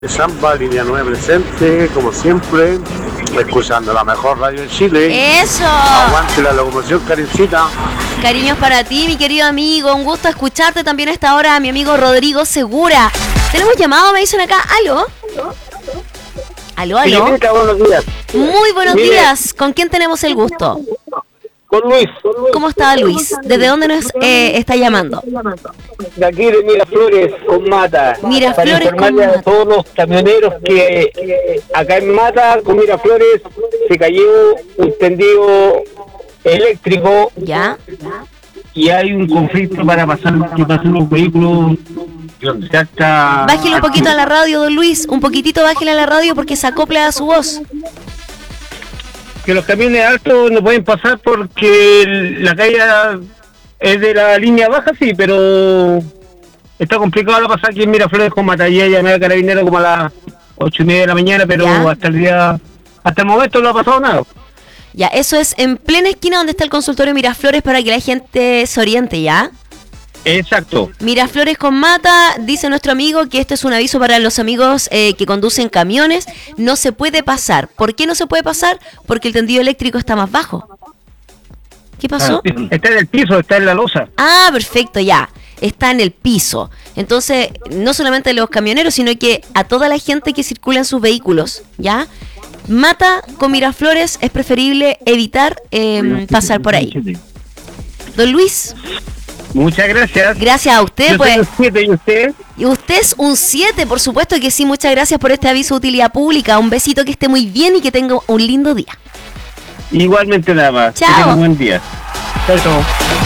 Zampa, línea 9 presente, como siempre, escuchando la mejor radio en Chile. ¡Eso! Aguante la locomoción, Karencita. Cariños para ti, mi querido amigo. Un gusto escucharte también a esta hora, mi amigo Rodrigo Segura. Tenemos llamado, me dicen acá. ¿Aló? ¿Aló? Señorita, buenos días. Muy buenos días. ¿Con quién tenemos el gusto? Con Luis. ¿Cómo está Luis? ¿Desde dónde nos está llamando? De aquí de Miraflores, con Mata. Miraflores para informarle con a todos los camioneros que acá en Mata, con Miraflores, se cayó un tendido eléctrico. ¿Ya? Y hay un conflicto para pasar que pasen los vehículos. Bájale un poquito a la radio, don Luis. Un poquitito bájale a la radio porque se acopla a su voz. Que los camiones altos no pueden pasar porque la calle es de la línea baja, sí, pero está complicado pasar aquí en Miraflores con Matallé, llamé a Carabinero como a las 8:30 de la mañana, pero ¿Ya? hasta el momento no ha pasado nada. Ya, eso es en plena esquina donde está el consultorio Miraflores para que la gente se oriente, ¿ya? Exacto. Miraflores con Mata, dice nuestro amigo que este es un aviso para los amigos que conducen camiones. No se puede pasar. ¿Por qué no se puede pasar? Porque el tendido eléctrico está más bajo. ¿Qué pasó? Está en el piso, está en la losa. Ah, perfecto, ya. Está en el piso. Entonces, no solamente a los camioneros, sino que a toda la gente que circula en sus vehículos, ¿ya? Mata con Miraflores es preferible evitar pasar por ahí. Don Luis. Muchas gracias. Gracias a usted, Yo pues. soy un 7, ¿y usted? Y usted es un 7, por supuesto que sí. Muchas gracias por este aviso de utilidad pública. Un besito, que esté muy bien y que tenga un lindo día. Igualmente, nada más. Chao. Que tenga un buen día. Chao, chao.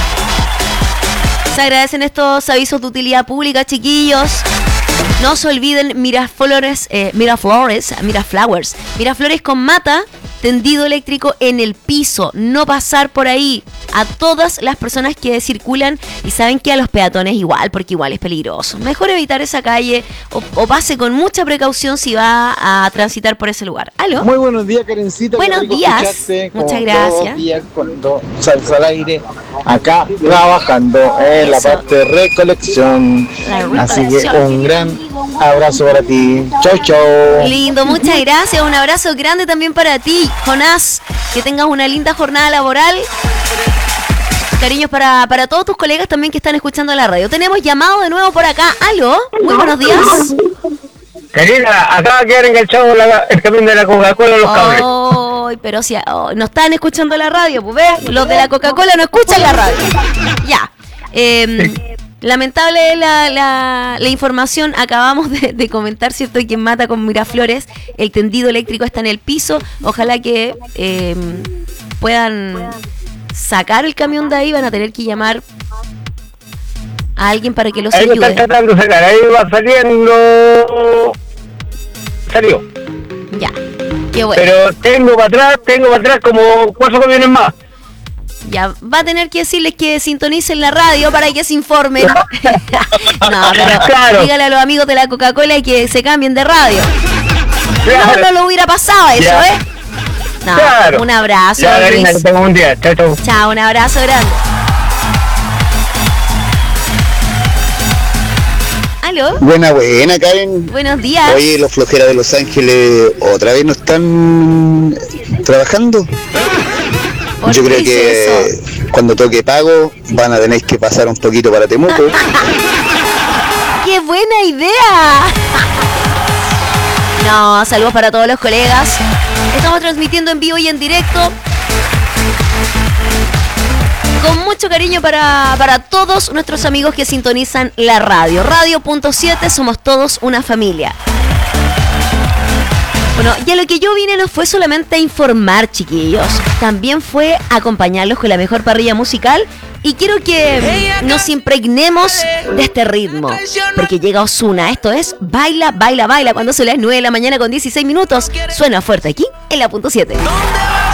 Se agradecen estos avisos de utilidad pública, chiquillos. No se olviden, Miraflores con Mata, tendido eléctrico en el piso, no pasar por ahí. A todas las personas que circulan y saben que a los peatones igual, porque igual es peligroso. Mejor evitar esa calle o pase con mucha precaución si va a transitar por ese lugar. ¿Aló? Muy buenos días, Karencita. Buenos Qué rico días. escucharte, como Muchas todos gracias. los días cuando salsa al aire, acá trabajando en la Eso. parte de recolección. La Así que recolección. un gran abrazo para ti. Chau, chau. Lindo, muchas gracias. Un abrazo grande también para ti, Jonás. Que tengas una linda jornada laboral. Cariños para todos tus colegas también que están escuchando la radio. Tenemos llamado de nuevo por acá. ¿Aló? Muy buenos días. Karina, acaba de quedar enganchado el camión de la Coca-Cola en los cables. Ay, pero si no están escuchando la radio, pues ¿ves? Los de la Coca-Cola no escuchan la radio. Ya. Lamentable la información. Acabamos de comentar, ¿cierto? Quien Mata con Miraflores, el tendido eléctrico está en el piso. Ojalá que puedan sacar el camión de ahí. Van a tener que llamar a alguien para que los Ahí lo ayude. están tratando de sacar, ahí va saliendo. Salió. Ya, qué bueno. Pero tengo para atrás como 4 camiones más. Ya, va a tener que decirles que sintonicen la radio para que se informen. No, pero Claro. dígale a los amigos de la Coca-Cola que se cambien de radio. Claro. No lo hubiera pasado eso, Ya. ¿eh? No, Claro. un abrazo, Ya, Karina, Luis. que tenga un día. Chao, chao. Chao, un abrazo grande. ¿Aló? Buena, Karen. Buenos días. Oye, los flojeras de Los Ángeles otra vez no están trabajando. ¿Por Yo qué creo dice que eso? cuando toque pago van a tener que pasar un poquito para Temuco. ¡Qué buena idea! No, saludos para todos los colegas. Estamos transmitiendo en vivo y en directo. Con mucho cariño para todos nuestros amigos que sintonizan la radio. Radio.7, somos todos una familia. Bueno, y a lo que yo vine no fue solamente a informar, chiquillos. También fue a acompañarlos con la mejor parrilla musical. Y quiero que nos impregnemos de este ritmo. Porque llega Ozuna. Esto es Baila, Baila, Baila. Cuando son las 9 de la mañana con 16 minutos. Suena fuerte aquí en la .7.